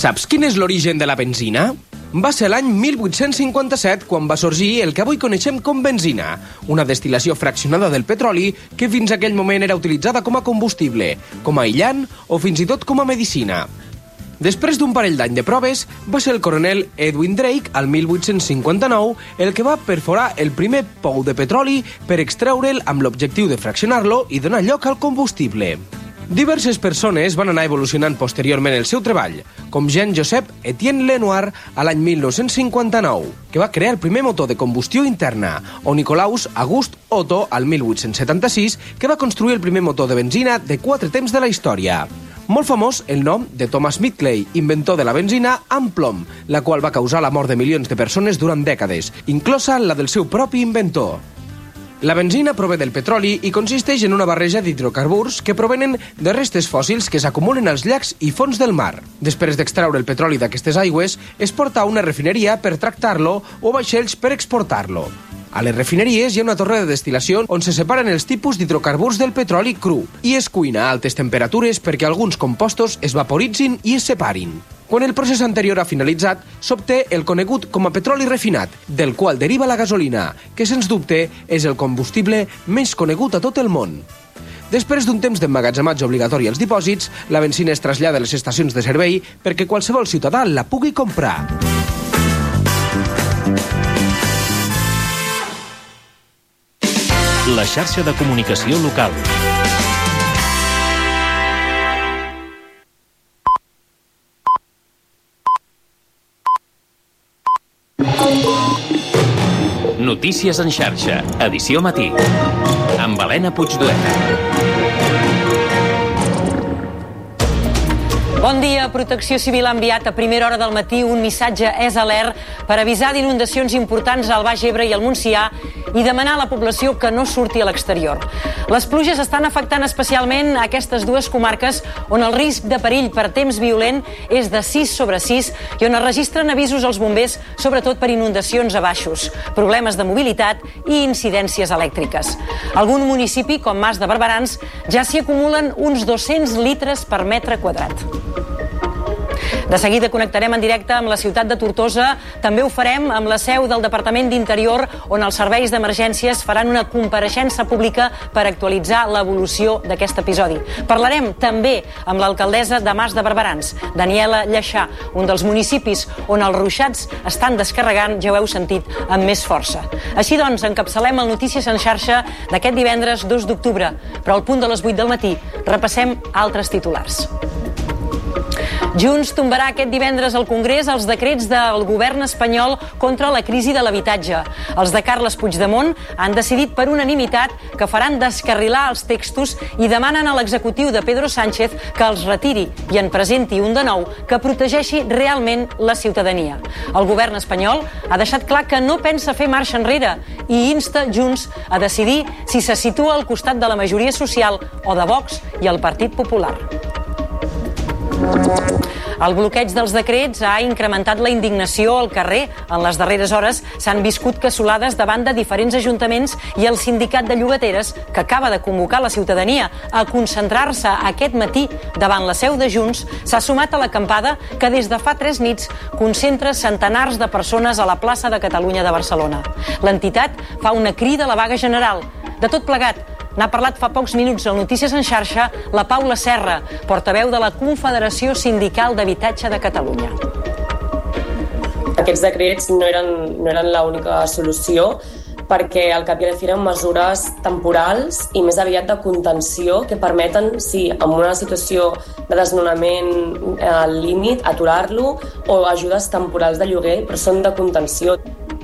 Saps quin és l'origen de la benzina? Va ser l'any 1857 quan va sorgir el que avui coneixem com benzina, una destil·lació fraccionada del petroli que fins aquell moment era utilitzada com a combustible, com a aïllant o fins i tot com a medicina. Després d'un parell d'any de proves, va ser el coronel Edwin Drake, al 1859, el que va perforar el primer pou de petroli per extreure'l amb l'objectiu de fraccionar-lo i donar lloc al combustible. Diverses persones van anar evolucionant posteriorment el seu treball, com Jean-Joseph Etienne Lenoir a l'any 1959, que va crear el primer motor de combustió interna, o Nicolaus Auguste Otto al 1876, que va construir el primer motor de benzina de 4 temps de la història. Molt famós el nom de Thomas Midgley, inventor de la benzina amb plom, la qual va causar la mort de milions de persones durant dècades, inclosa la del seu propi inventor. La benzina prové del petroli i consisteix en una barreja d'hidrocarburs que provenen de restes fòssils que s'acumulen als llacs i fons del mar. Després d'extraure el petroli d'aquestes aigües, es porta a una refineria per tractar-lo o vaixells per exportar-lo. A les refineries hi ha una torre de destil·lació on se separen els tipus d'hidrocarburs del petroli cru i es cuina a altes temperatures perquè alguns compostos es vaporitzin i es separin. Quan el procés anterior ha finalitzat, s'obté el conegut com a petroli refinat, del qual deriva la gasolina, que sens dubte és el combustible més conegut a tot el món. Després d'un temps d'emmagatzematge obligatori als dipòsits, la benzina es trasllada a les estacions de servei perquè qualsevol ciutadà la pugui comprar. La xarxa de comunicació local. Notícies en xarxa, edició matí, amb Helena Puigduet. Bon dia. Protecció Civil ha enviat a primera hora del matí un missatge SOS per avisar d'inundacions importants al Baix Ebre i al Montsià i demanar a la població que no surti a l'exterior. Les pluges estan afectant especialment aquestes dues comarques on el risc de perill per temps violent és de 6/6 i on es registren avisos als bombers, sobretot per inundacions a baixos, problemes de mobilitat i incidències elèctriques. Algun municipi, com Mas de Barberans, ja s'hi acumulen uns 200 litres per metre quadrat. De seguida connectarem en directe amb la ciutat de Tortosa. També ho farem amb la seu del Departament d'Interior, on els serveis d'emergències faran una compareixença pública per actualitzar l'evolució d'aquest episodi. Parlarem també amb l'alcaldessa de Mas de Barberans, Daniela Lleixà, un dels municipis on els ruixats estan descarregant, ja ho heu sentit, amb més força. Així doncs, encapçalem el Notícies en xarxa d'aquest divendres 2 d'octubre, però al punt de les 8 del matí repassem altres titulars. Junts tombarà aquest divendres al Congrés els decrets del govern espanyol contra la crisi de l'habitatge. Els de Carles Puigdemont han decidit per unanimitat que faran descarrilar els textos i demanen a l'executiu de Pedro Sánchez que els retiri i en presenti un de nou que protegeixi realment la ciutadania. El govern espanyol ha deixat clar que no pensa fer marxa enrere i insta Junts a decidir si se situa al costat de la majoria social o de Vox i el Partit Popular. El bloqueig dels decrets ha incrementat la indignació al carrer. En les darreres hores s'han viscut cassolades davant de diferents ajuntaments i el sindicat de llogateres, que acaba de convocar la ciutadania a concentrar-se aquest matí davant la seu de Junts, s'ha sumat a l'acampada que des de fa 3 nits concentra centenars de persones a la plaça de Catalunya de Barcelona. L'entitat fa una crida a la vaga general. De tot plegat, n'ha parlat fa pocs minuts al Notícies en xarxa la Paula Serra, portaveu de la Confederació Sindical d'Habitatge de Catalunya. Aquests decrets no eren l'única solució, perquè al cap i a la fi eren mesures temporals i més aviat de contenció que permeten, sí, en una situació de desnonament al límit, aturar-lo, o ajudes temporals de lloguer, però són de contenció.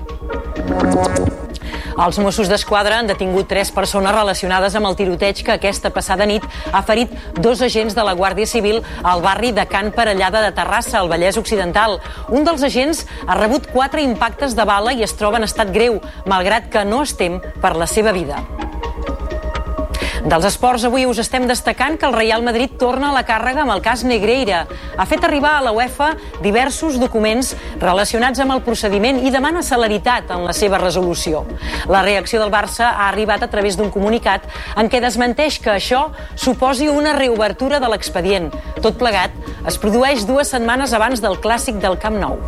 Els Mossos d'Esquadra han detingut 3 persones relacionades amb el tiroteig que aquesta passada nit ha ferit 2 agents de la Guàrdia Civil al barri de Can Parellada de Terrassa, al Vallès Occidental. Un dels agents ha rebut 4 impactes de bala i es troba en estat greu, malgrat que no es tem per la seva vida. Dels esports, avui us estem destacant que el Real Madrid torna a la càrrega amb el cas Negreira. Ha fet arribar a la UEFA diversos documents relacionats amb el procediment i demana celeritat en la seva resolució. La reacció del Barça ha arribat a través d'un comunicat en què desmenteix que això suposi una reobertura de l'expedient. Tot plegat es produeix 2 setmanes abans del clàssic del Camp Nou.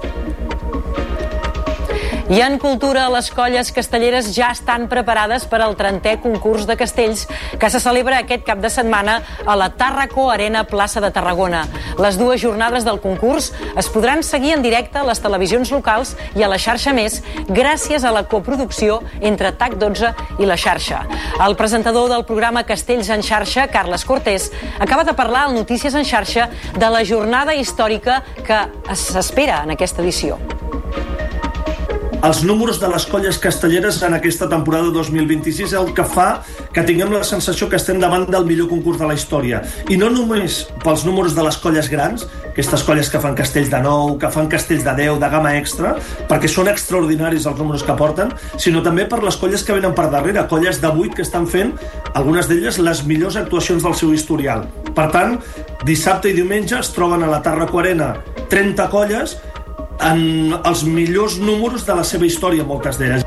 I en cultura, les colles castelleres ja estan preparades per al 30è concurs de castells que se celebra aquest cap de setmana a la Tàrraco Arena Plaça de Tarragona. Les 2 jornades del concurs es podran seguir en directe a les televisions locals i a la xarxa Més gràcies a la coproducció entre TAC12 i la xarxa. El presentador del programa Castells en xarxa, Carles Cortés, acaba de parlar al Notícies en xarxa de la jornada històrica que s'espera en aquesta edició. Els números de les colles castelleres en aquesta temporada 2026 és el que fa que tinguem la sensació que estem davant del millor concurs de la història. I no només pels números de les colles grans, aquestes colles que fan castells de 9, que fan castells de 10, de gamma extra, perquè són extraordinaris els números que porten, sinó també per les colles que venen per darrere, colles de 8 que estan fent, algunes d'elles, les millors actuacions del seu historial. Per tant, dissabte i diumenge es troben a la Tàrraco Arena 30 colles en els millors números de la seva història, moltes d'elles.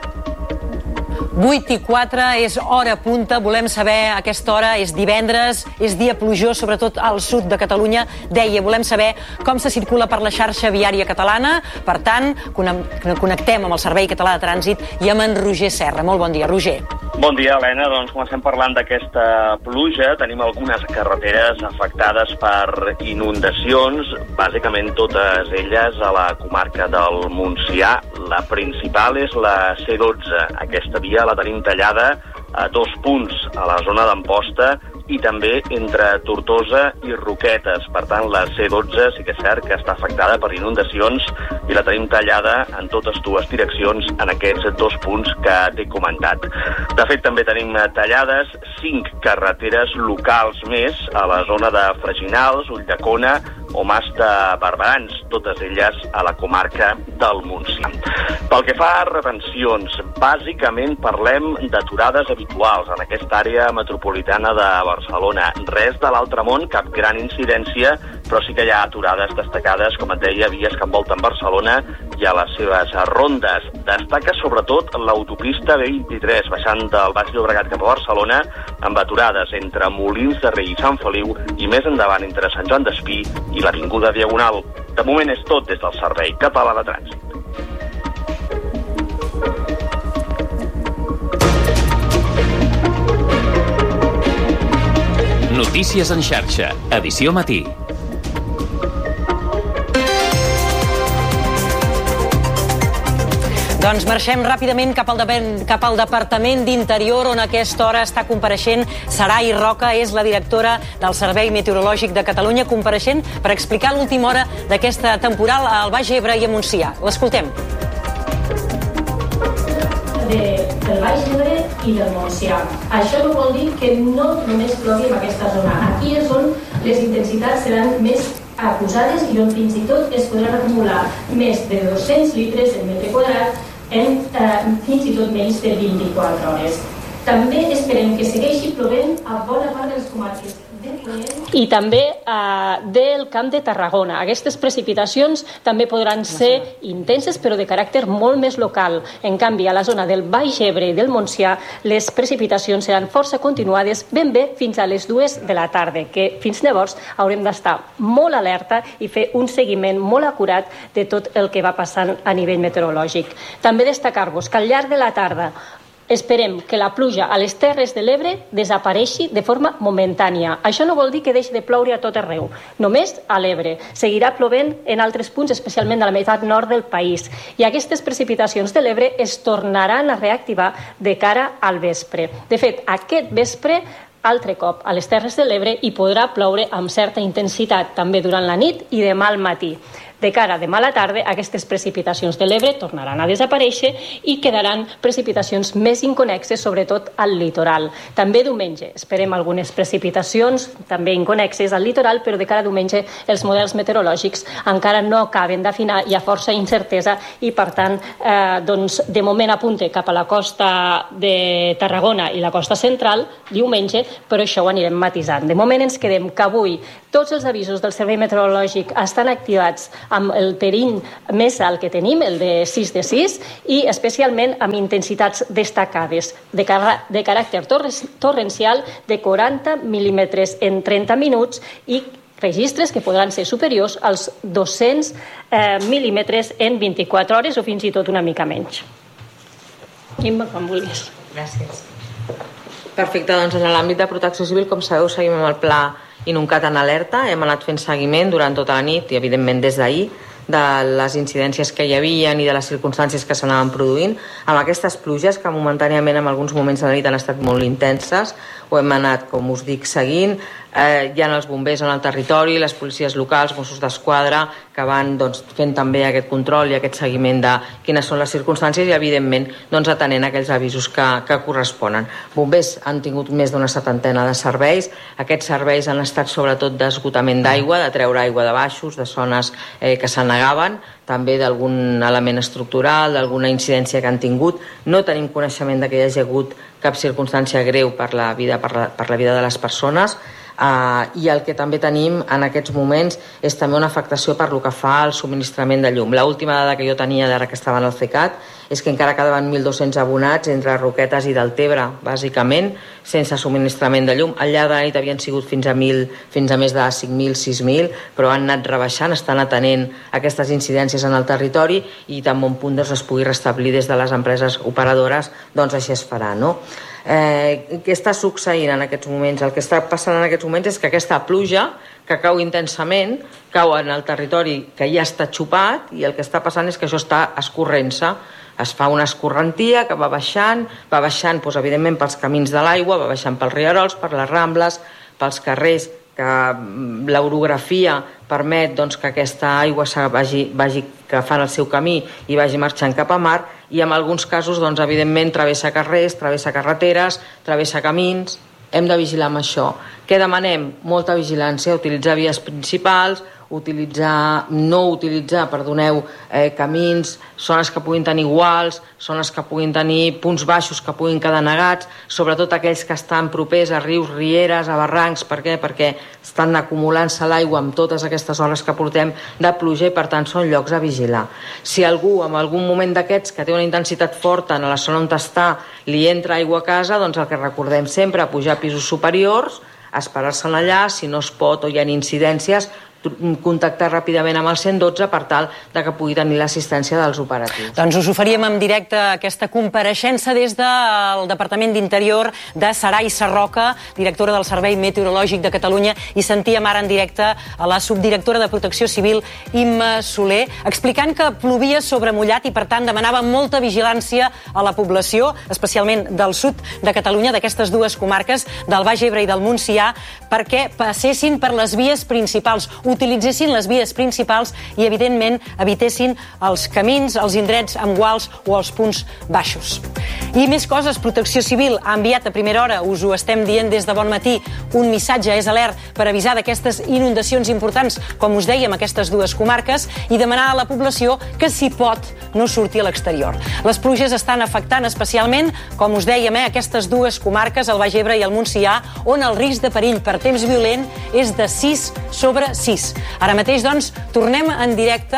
8:04 és hora punta, volem saber a aquesta hora, és divendres, és dia plujós, sobretot al sud de Catalunya. Deia, volem saber com se circula per la xarxa viària catalana. Per tant, connectem amb el Servei Català de Trànsit i amb en Roger Serra. Molt bon dia, Roger. Bon dia, Helena. Doncs comencem parlant d'aquesta pluja. Tenim algunes carreteres afectades per inundacions, bàsicament totes elles a la comarca del Montsià. La principal és la C12. Aquesta via la tenim tallada a 2 punts a la zona d'Amposta i també entre Tortosa i Roquetes. Per tant, la C12 sí que és cert que està afectada per inundacions i la tenim tallada en totes 2 direccions en aquests 2 punts que t'he comentat. De fet, també tenim tallades 5 carreteres locals més a la zona de Freginals, Ulldecona o Mas de Barberans, totes elles a la comarca del Montsià. Pel que fa a retencions, bàsicament parlem d'aturades habituals en aquesta àrea metropolitana de Barcelona. Res de l'altre món, cap gran incidència, però sí que hi ha aturades destacades, com et deia, vies que envolten Barcelona i a les seves rondes. Destaca sobretot l'autopista B23, baixant del Baix Llobregat cap a Barcelona, amb aturades entre Molins de Rei i Sant Feliu i més endavant entre Sant Joan d'Espí i l'Avinguda Diagonal. De moment és tot des del Servei Català de Trànsit. Notícies en xarxa, edició matí. Doncs marxem ràpidament cap al Departament d'Interior, on a aquesta hora està compareixent Sarai Roca, és la directora del Servei Meteorològic de Catalunya, compareixent per explicar l'última hora d'aquesta temporal al Baix Ebre i a Montsià. L'escoltem. Del Baix Ebre i del Montsià. Això no vol dir que no només plovi en aquesta zona. Aquí és on les intensitats seran més acusades i on fins i tot es podran acumular més de 200 litres en metre quadrat en fins i tot menys de 24 hores. També esperem que segueixi plovent a bona part de les comarques de Ponent i també del Camp de Tarragona. Aquestes precipitacions també podran ser intenses, però de caràcter molt més local. En canvi, a la zona del Baix Ebre i del Montsià, les precipitacions seran força continuades ben bé fins a les 2 de la tarda, que fins llavors haurem d'estar molt alerta i fer un seguiment molt acurat de tot el que va passant a nivell meteorològic. També destacar-vos que al llarg de la tarda esperem que la pluja a les Terres de l'Ebre desapareixi de forma momentània. Això no vol dir que deixi de ploure a tot arreu, només a l'Ebre. Seguirà plovent en altres punts, especialment a la meitat nord del país. I aquestes precipitacions de l'Ebre es tornaran a reactivar de cara al vespre. De fet, aquest vespre, altre cop a les Terres de l'Ebre hi podrà ploure amb certa intensitat, també durant la nit i demà al matí. De cara a demà a la tarda, aquestes precipitacions de l'Ebre tornaran a desaparèixer i quedaran precipitacions més inconnexes, sobretot al litoral. També diumenge esperem algunes precipitacions, també inconnexes al litoral, però de cara a diumenge els models meteorològics encara no acaben d'afinar, hi ha força incertesa i, per tant, de moment apunta cap a la costa de Tarragona i la costa central diumenge, però això ho anirem matisant. De moment ens quedem que avui tots els avisos del Servei Meteorològic estan activats amb el perill més alt que tenim, el de 6 de 6, i especialment amb intensitats destacades de caràcter torrencial de 40 mil·límetres en 30 minuts i registres que podran ser superiors als 200 mil·límetres en 24 hores o fins i tot una mica menys. Imma, quan vulguis. Gràcies. Perfecte, doncs en l'àmbit de protecció civil, com sabeu, seguim amb el pla Inuncat en alerta. Hem anat fent seguiment durant tota la nit i, evidentment, des d'ahir, de les incidències que hi havia i de les circumstàncies que s'anaven produint. Amb aquestes pluges, que momentàniament en alguns moments de la nit han estat molt intenses, ho hem anat, com us dic, seguint. Hi ha els bombers en el territori, les policies locals, Mossos d'Esquadra, que van fent també aquest control i aquest seguiment de quines són les circumstàncies i, evidentment, atenent aquells avisos que corresponen. Bombers han tingut més d'una 70 de serveis. Aquests serveis han estat sobretot d'esgotament d'aigua, de treure aigua de baixos, de zones que s'anegaven, també d'algun element estructural, d'alguna incidència que han tingut. No tenim coneixement que hi hagi hagut cap circumstància greu per la vida de les persones. I el que també tenim en aquests moments és també una afectació per lo que fa al subministrament de llum. L'última dada que jo tenia d'ara que estava en el CECAT és que encara quedaven 1.200 abonats entre Roquetes i Deltebre, bàsicament, sense subministrament de llum. Al llarg de la nit havien sigut fins a més de 5.000, 6.000, però han anat rebaixant, estan atenent aquestes incidències en el territori i tan bon punt es pugui restablir des de les empreses operadores, doncs així es farà, no? Què està succeint en aquests moments? El que està passant en aquests moments és que aquesta pluja que cau intensament, cau en el territori que ja està xupat i el que està passant és que això està escorrent-se. Es fa una escorrentia que va baixant, doncs, evidentment pels camins de l'aigua, va baixant pels rierols, per les rambles, pels carrers, que l'orografia permet que aquesta aigua vagi agafant el seu camí i vagi marxant cap a mar i en alguns casos, evidentment, travessa carrers, travessa carreteres, travessa camins. Hem de vigilar amb això. Què demanem? Molta vigilància, utilitzar vies principals, no utilitzar, camins, zones que puguin tenir guals, zones que puguin tenir punts baixos que puguin quedar negats, sobretot aquells que estan propers a rius, rieres, a barrancs. Per què? Perquè estan acumulant-se l'aigua amb totes aquestes hores que portem de pluja i, per tant, són llocs a vigilar. Si algú, en algun moment d'aquests que té una intensitat forta en la zona on està, li entra aigua a casa, doncs el que recordem sempre, pujar a pisos superiors, esperar-se'n allà, si no es pot o hi ha incidències, contactar ràpidament amb el 112 per tal que pugui tenir l'assistència dels operatius. Doncs us oferíem en directe aquesta compareixença des del Departament d'Interior de Saray Sarroca, directora del Servei Meteorològic de Catalunya, i sentíem ara en directe a la subdirectora de Protecció Civil, Imma Soler, explicant que plovia sobre mullat i, per tant, demanava molta vigilància a la població, especialment del sud de Catalunya, d'aquestes dues comarques, del Baix Ebre i del Montsià, perquè passessin per les vies principals, utilitzessin les vies principals i, evidentment, evitessin els camins, els indrets amb guals o els punts baixos. I més coses, Protecció Civil ha enviat a primera hora, us ho estem dient des de bon matí, un missatge és alert per avisar d'aquestes inundacions importants, com us dèiem, aquestes dues comarques, i demanar a la població que, si pot, no surti a l'exterior. Les pluges estan afectant especialment, com us dèiem, aquestes dues comarques, el Baix Ebre i el Montsià, on el risc de perill per temps violent és de 6/6. Ara mateix, doncs, tornem en directe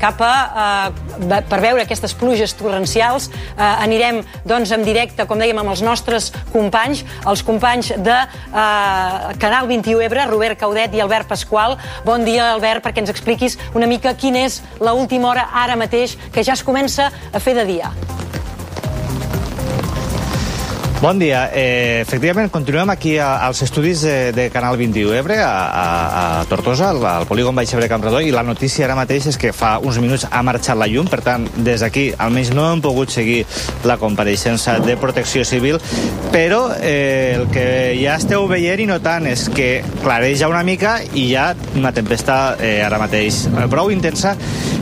per veure aquestes pluges torrencials. Anirem, doncs, en directe, com dèiem, amb els nostres companys, els companys de Canal 21 Ebre, Robert Caudet i Albert Pasqual. Bon dia, Albert, perquè ens expliquis una mica quina és l'última hora ara mateix, que ja es comença a fer de dia. Bon dia. Efectivament, continuem aquí als estudis de Canal 21 Ebre, a Tortosa, al polígon Baix Ebre Campredó, i la notícia ara mateix és que fa uns minuts ha marxat la llum, per tant, des d'aquí almenys no hem pogut seguir la compareixença de Protecció Civil, però el que ja esteu veient i notant és que clareja una mica i hi ha una tempesta ara mateix prou intensa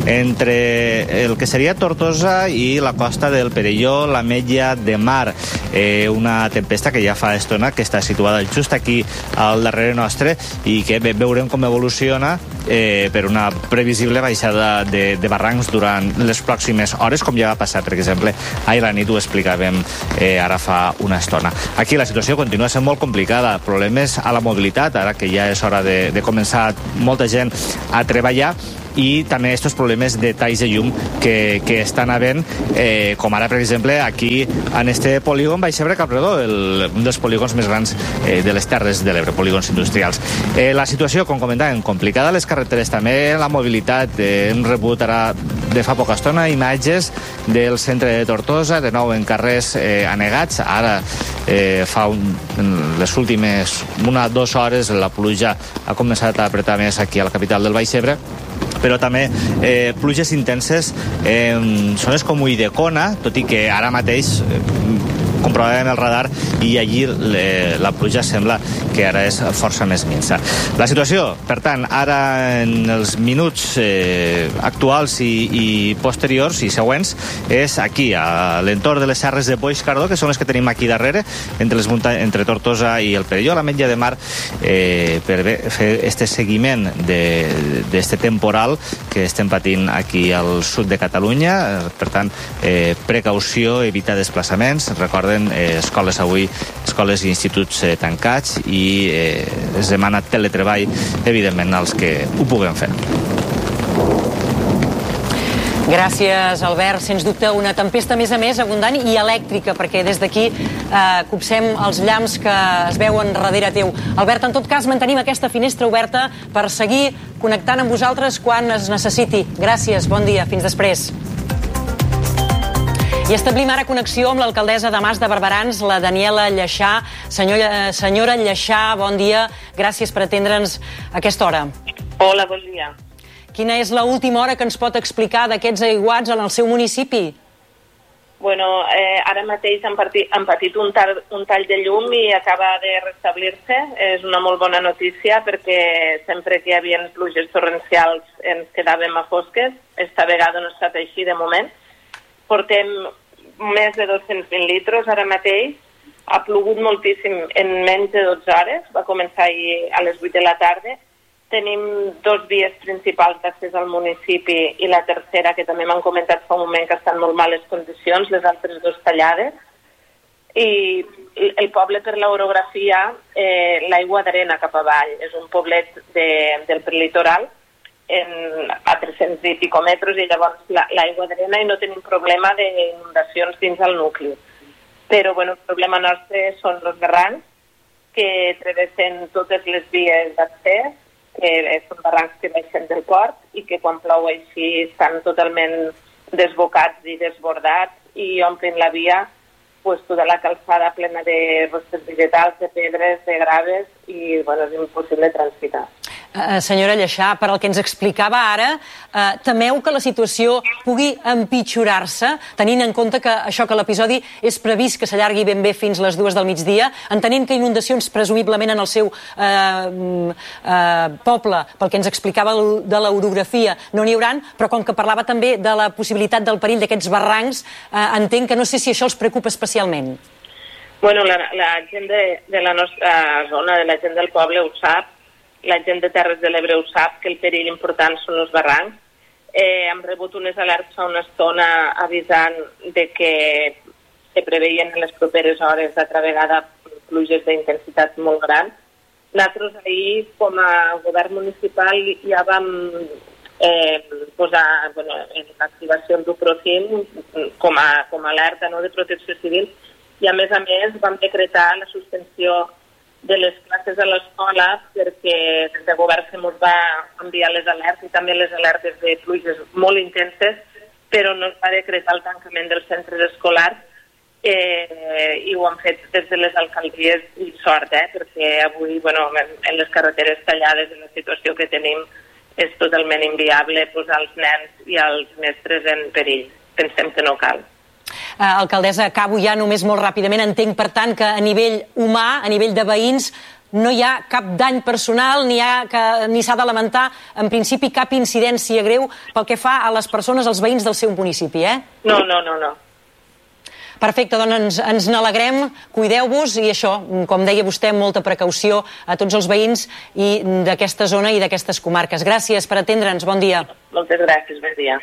entre el que seria Tortosa i la costa del Perelló, l'Ametlla de Mar. Una tempesta que ja fa estona que està situada just aquí al darrere nostre i que veurem com evoluciona per una previsible baixada de barrancs durant les pròximes hores, com ja va passar, per exemple, ahir a la nit ho explicàvem ara fa una estona. Aquí la situació continua sent molt complicada, problemes a la mobilitat, ara que ja és hora de començar molta gent a treballar, i també aquests problemes de talls de llum que estan havent, com ara, per exemple, aquí en este polígon Baix Ebre Campredó, un dels polígons més grans de les Terres de l'Ebre, polígons industrials. La situació, com comentàvem, complicada, les carreteres també, la mobilitat, hem rebut ara de fa poca estona imatges del centre de Tortosa, de nou en carrers anegats, ara fa les últimes 1 o 2 hores la pluja ha començat a apretar més aquí a la capital del Baix Ebre, però també pluges intenses en zones com Ulldecona, tot i que ara mateix comprovàvem el radar i allí la pluja sembla que ara és força més minsa. La situació, per tant, ara en els minuts actuals i posteriors i següents és aquí, a l'entorn de les serres de Boix-Cardó, que són les que tenim aquí darrere, entre Tortosa i el Perelló, l'Ametlla de Mar, per fer este seguiment d'este temporal que estem patint aquí al sud de Catalunya. Per tant, precaució, evitar desplaçaments. Recorden, escoles avui, escoles i instituts tancats, i es demana teletreball, evidentment, als que ho puguem fer. Gràcies, Albert. Sens dubte, una tempesta, a més, abundant i elèctrica, perquè des d'aquí copsem els llamps que es veuen darrere teu. Albert, en tot cas, mantenim aquesta finestra oberta per seguir connectant amb vosaltres quan es necessiti. Gràcies, bon dia, fins després. I establim ara connexió amb l'alcaldessa de Mas de Barberans, la Daniela Lleixà. Senyora Lleixà, bon dia. Gràcies per atendre'ns a aquesta hora. Hola, bon dia. Quina és l'última hora que ens pot explicar d'aquests aiguats en el seu municipi? Bueno, ara mateix han patit un tall de llum i acaba de restablir-se. És una molt bona notícia perquè sempre que hi havia pluges torrencials ens quedàvem a fosques. Esta vegada no ha estat així de moment. Portem més de 200.000 litres ara mateix. Ha plogut moltíssim en menys de 12 hores. Va començar ahir a les 8 de la tarda. Tenim 2 vies principals d'accés al municipi i la tercera, que també m'han comentat fa un moment que estan en molt males condicions, les altres 2 tallades. I el poble, per l'orografia, l'aigua d'arena cap avall. És un poblet del prelitoral, a 300 i pico metres, i llavors l'aigua d'arena, i no tenim problema d'inundacions dins el nucli. Però el problema nostre són els barrancs que travessen totes les vies d'accés, que són barrancs que baixen del port i que quan plou així estan totalment desbocats i desbordats i omplen la via tota la calçada plena de restes vegetals, de pedres, de graves, i és impossible transitar. Senyora Lleixà, per al que ens explicava ara, temeu que la situació pugui empitjorar-se, tenint en compte que l'episodi és previst que s'allargui ben bé fins les 2 del migdia, entenent que inundacions presumiblement en el seu poble, pel que ens explicava de l'orografia, no n'hi hauran, però com que parlava també de la possibilitat del perill d'aquests barrancs, entenc que no sé si això els preocupa especialment. Bueno, la gent de la nostra zona, la gent del poble ho sap, la gent de Terres de l'Ebre ho sap, que el perill important són els barrancs. Hem rebut unes alertes fa una estona avisant de que se preveien en les properes hores altra vegada pluges d'intensitat molt gran. Nosaltres ahir, com a govern municipal, ja vam posar en l'activació del Profim com a alerta de protecció civil, i a més vam decretar la suspensió de les classes a l'escola perquè des del govern se ens va enviar les alertes i també les alertes de pluges molt intenses, però no es va decretar el tancament dels centres escolars i ho han fet des de les alcaldies i sort, perquè avui en les carreteres tallades en la situació que tenim és totalment inviable posar els nens i els mestres en perill. Pensem que no cal. Alcaldessa, acabo ja només molt ràpidament. Entenc, per tant, que a nivell humà, a nivell de veïns, no hi ha cap dany personal, ni s'ha de lamentar, en principi, cap incidència greu pel que fa a les persones, als veïns del seu municipi, No. Perfecte, doncs ens n'alegrem, cuideu-vos i això, com deia vostè, molta precaució a tots els veïns d'aquesta zona i d'aquestes comarques. Gràcies per atendre'ns, bon dia. Moltes gràcies, bon dia.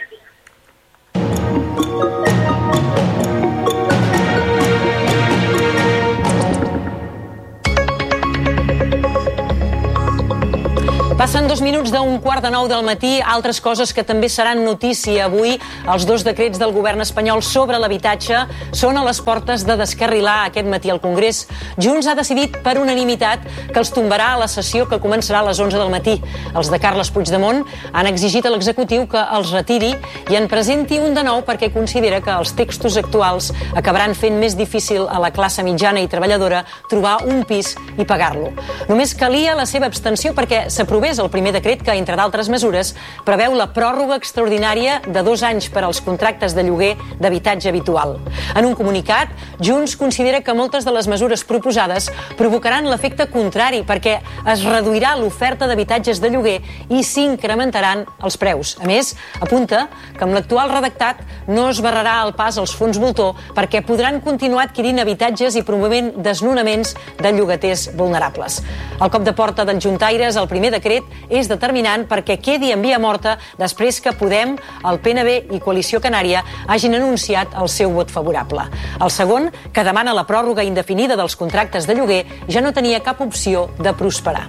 Passen 2 minuts d'un 8:45 del matí. Altres coses que també seran notícia avui. Els 2 decrets del govern espanyol sobre l'habitatge són a les portes de descarrilar aquest matí al Congrés. Junts ha decidit per unanimitat que els tombarà a la sessió que començarà a les 11 del matí. Els de Carles Puigdemont han exigit a l'executiu que els retiri i en presenti un de nou perquè considera que els textos actuals acabaran fent més difícil a la classe mitjana i treballadora trobar un pis i pagar-lo. Només calia la seva abstenció perquè s'aprovés el primer decret que, entre d'altres mesures, preveu la pròrroga extraordinària de 2 anys per als contractes de lloguer d'habitatge habitual. En un comunicat, Junts considera que moltes de les mesures proposades provocaran l'efecte contrari perquè es reduirà l'oferta d'habitatges de lloguer i s'incrementaran els preus. A més, apunta que amb l'actual redactat no es barrarà al pas els fons voltor perquè podran continuar adquirint habitatges i promovent desnonaments de llogaters vulnerables. El cop de porta dels juntaires, el primer decret, és determinant perquè quedi en via morta després que Podem, el PNB i Coalició Canària hagin anunciat el seu vot favorable. El segon, que demana la pròrroga indefinida dels contractes de lloguer, ja no tenia cap opció de prosperar.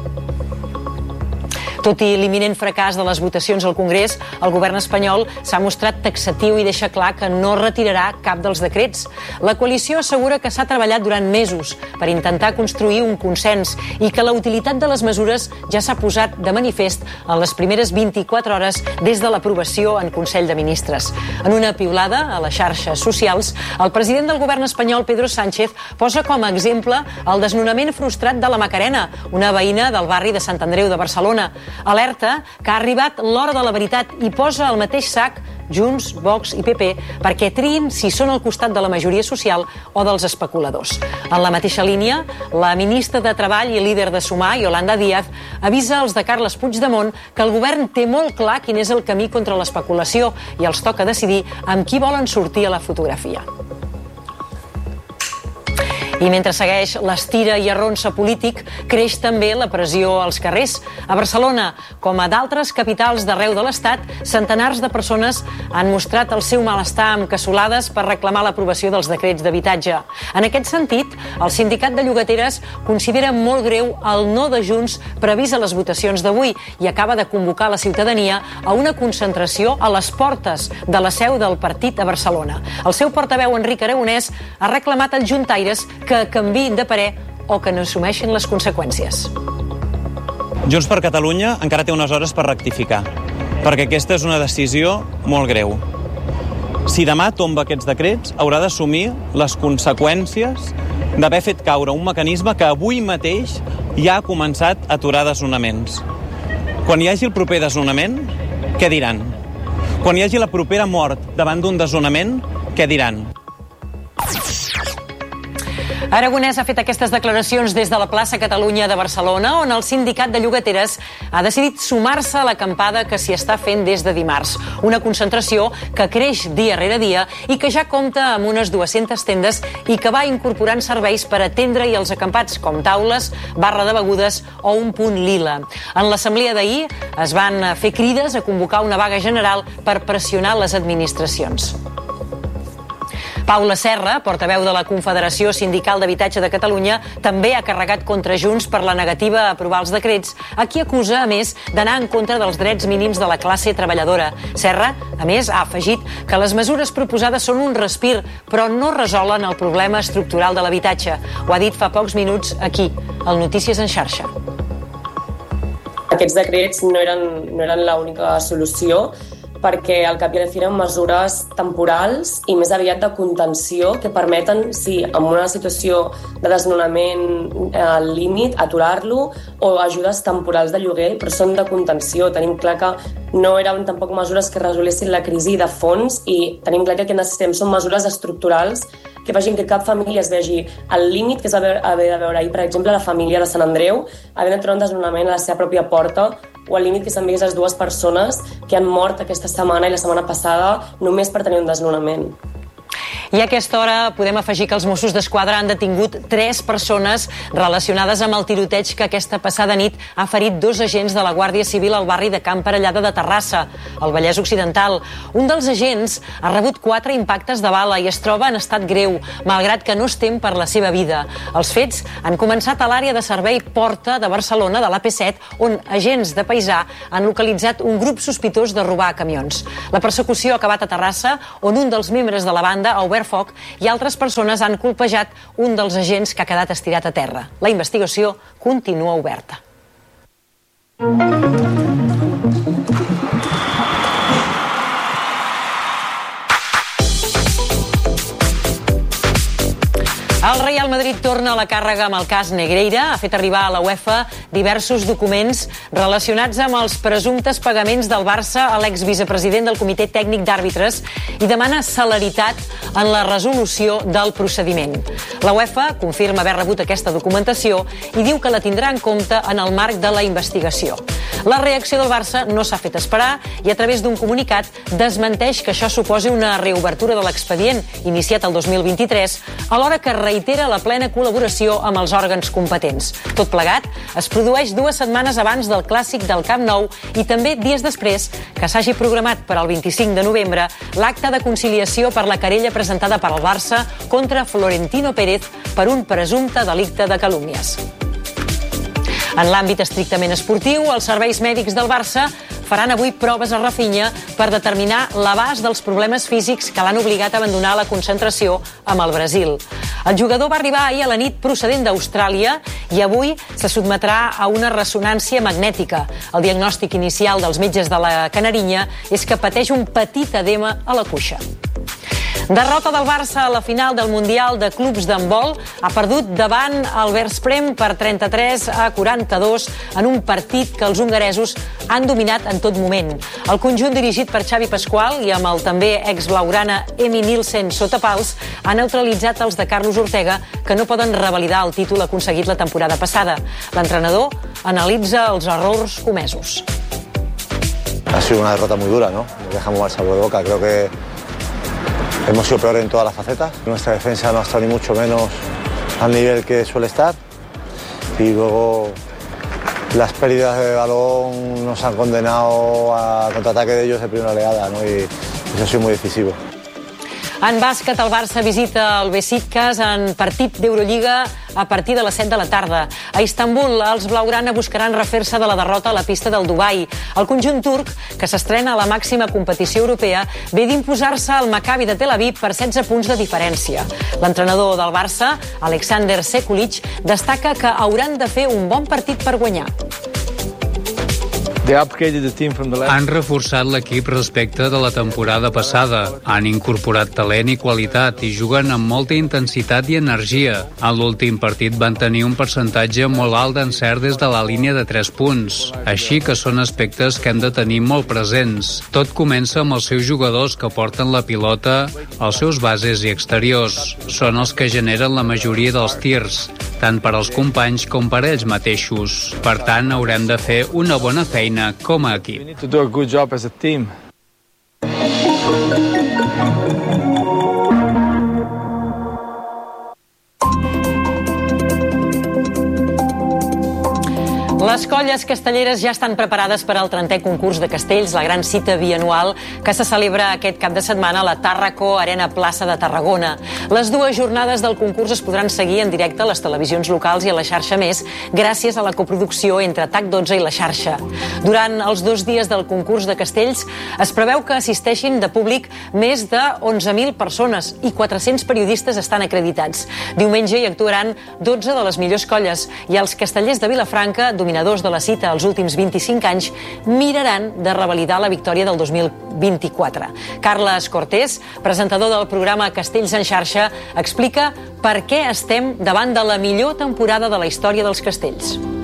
Tot i l'imminent fracàs de les votacions al Congrés, el govern espanyol s'ha mostrat taxatiu i deixa clar que no retirarà cap dels decrets. La coalició assegura que s'ha treballat durant mesos per intentar construir un consens i que la utilitat de les mesures ja s'ha posat de manifest en les primeres 24 hores des de l'aprovació en Consell de Ministres. En una piulada a les xarxes socials, el president del govern espanyol, Pedro Sánchez, posa com a exemple el desnonament frustrat de la Macarena, una veïna del barri de Sant Andreu de Barcelona. Alerta que ha arribat l'hora de la veritat i posa al mateix sac Junts, Vox i PP perquè triïn si són al costat de la majoria social o dels especuladors. En la mateixa línia, la ministra de Treball i líder de Sumar, Yolanda Díaz, avisa als de Carles Puigdemont que el govern té molt clar quin és el camí contra l'especulació i els toca decidir amb qui volen sortir a la fotografia. I mentre segueix l'estira i arronsa polític, creix també la pressió als carrers. A Barcelona, com a d'altres capitals d'arreu de l'Estat, centenars de persones han mostrat el seu malestar amb cassolades per reclamar l'aprovació dels decrets d'habitatge. En aquest sentit, el sindicat de llogateres considera molt greu el no de Junts previst a les votacions d'avui i acaba de convocar la ciutadania a una concentració a les portes de la seu del partit a Barcelona. El seu portaveu, Enric Aragonès, ha reclamat als juntaires que canviïn de parer o que n'assumeixin les conseqüències. Junts per Catalunya encara té unes hores per rectificar, perquè aquesta és una decisió molt greu. Si demà tomba aquests decrets, haurà d'assumir les conseqüències d'haver fet caure un mecanisme que avui mateix ja ha començat a aturar desnonaments. Quan hi hagi el proper desnonament, què diran? Quan hi hagi la propera mort davant d'un desnonament, què diran? Aragonès ha fet aquestes declaracions des de la plaça Catalunya de Barcelona, on el sindicat de llogateres ha decidit sumar-se a l'acampada que s'hi està fent des de dimarts. Una concentració que creix dia rere dia i que ja compta amb unes 200 tendes i que va incorporant serveis per atendre-hi els acampats, com taules, barra de begudes o un punt lila. En l'assemblea d'ahir es van fer crides a convocar una vaga general per pressionar les administracions. Paula Serra, portaveu de la Confederació Sindical d'Habitatge de Catalunya, també ha carregat contra Junts per la negativa a aprovar els decrets, a qui acusa, a més, d'anar en contra dels drets mínims de la classe treballadora. Serra, a més, ha afegit que les mesures proposades són un respir, però no resolen el problema estructural de l'habitatge. Ho ha dit fa pocs minuts aquí, al Notícies en xarxa. Aquests decrets no eren l'única solució, perquè al cap i a la fi eren mesures temporals i més aviat de contenció que permeten, sí, en una situació de desnonament al límit, aturar-lo, o ajudes temporals de lloguer, però són de contenció. Tenim clar que no eren tampoc mesures que resolessin la crisi de fons i tenim clar que el que necessitem són mesures estructurals que facin que cap família es vegi al límit, que és haver de veure ahir, per exemple, la família de Sant Andreu, havent de trobar un desnonament a la seva pròpia porta, o al límit que s'han vist les dues persones que han mort aquesta setmana i la setmana passada només per tenir un desnonament. I a aquesta hora podem afegir que els Mossos d'Esquadra han detingut 3 persones relacionades amb el tiroteig que aquesta passada nit ha ferit 2 agents de la Guàrdia Civil al barri de Camp Parellada de Terrassa, al Vallès Occidental. Un dels agents ha rebut 4 impactes de bala i es troba en estat greu, malgrat que no es tem per la seva vida. Els fets han començat a l'àrea de servei Porta de Barcelona, de l'AP7, on agents de paisà han localitzat un grup sospitós de robar camions. La persecució ha acabat a Terrassa, on un dels membres de la banda ha obert foc i altres persones han colpejat un dels agents que ha quedat estirat a terra. La investigació continua oberta. El Real Madrid torna a la càrrega amb el cas Negreira. Ha fet arribar a la UEFA diversos documents relacionats amb els presumptes pagaments del Barça a l'exvicepresident del Comitè Tècnic d'Àrbitres i demana celeritat en la resolució del procediment. La UEFA confirma haver rebut aquesta documentació i diu que la tindrà en compte en el marc de la investigació. La reacció del Barça no s'ha fet esperar i a través d'un comunicat desmenteix que això suposi una reobertura de l'expedient iniciat el 2023, alhora que reitera la plena col·laboració amb els òrgans competents. Tot plegat es produeix 2 setmanes abans del clàssic del Camp Nou i també dies després que s'hagi programat per al 25 de novembre l'acte de conciliació per la querella presentada per al Barça contra Florentino Pérez per un presumpte delicte de calúmnies. En l'àmbit estrictament esportiu, els serveis mèdics del Barça faran avui proves a Rafinha per determinar l'abast dels problemes físics que l'han obligat a abandonar la concentració amb el Brasil. El jugador va arribar ahir a la nit procedent d'Austràlia i avui se sotmetrà a una ressonància magnètica. El diagnòstic inicial dels metges de la Canarinya és que pateix un petit edema a la cuixa. Derrota del Barça a la final del Mundial de Clubs d'handbol. Ha perdut davant el Veszprém per 33-42 en un partit que els hongaresos han dominat en tot moment. El conjunt dirigit per Xavi Pasqual i amb el també ex-blaugrana Emi Nielsen sota pals ha neutralitzat els de Carlos Ortega, que no poden revalidar el títol aconseguit la temporada passada. L'entrenador analitza els errors comesos. Ha sido una derrota muy dura, ¿no? Nos deja muy mal sabor de boca. Creo que hemos sido peores en todas las facetas. Nuestra defensa no ha estado ni mucho menos al nivel que suele estar. Y luego las pérdidas de balón nos han condenado a contraataque de ellos de primera oleada, ¿no? Y eso ha sido muy decisivo. En bàsquet, el Barça visita el Besiktas en partit d'Eurolliga a partir de les 7 de la tarda. A Istanbul, els blaugrana buscaran refer-se de la derrota a la pista del Dubai. El conjunt turc, que s'estrena a la màxima competició europea, ve d'imposar-se al Maccabi de Tel Aviv per 16 punts de diferència. L'entrenador del Barça, Alexander Sekulic, destaca que hauran de fer un bon partit per guanyar. Han reforçat l'equip respecte de la temporada passada. Han incorporat talent i qualitat i juguen amb molta intensitat i energia. En l'últim partit van tenir un percentatge molt alt d'encert des de la línia de 3 punts. Així que són aspectes que hem de tenir molt presents. Tot comença amb els seus jugadors que porten la pilota, els seus bases i exteriors. Són els que generen la majoria dels tirs, tant per als companys com per ells mateixos. Per tant, haurem de fer una bona feina com a equip. We need to do a good job as a team. Les colles castelleres ja estan preparades per al 30è concurs de castells, la gran cita bianual que se celebra aquest cap de setmana a la Tàrraco Arena Plaça de Tarragona. Les 2 jornades del concurs es podran seguir en directe a les televisions locals i a la xarxa Més gràcies a la coproducció entre TAC12 i la xarxa. Durant els 2 dies del concurs de castells es preveu que assisteixin de públic més de 11.000 persones i 400 periodistes estan acreditats. Diumenge hi actuaran 12 de les millors colles i els castellers de Vilafranca, dominadors guanyadors de la cita els últims 25 anys miraran de revalidar la victòria del 2024. Carles Cortés, presentador del programa Castells en xarxa, explica per què estem davant de la millor temporada de la història dels castells.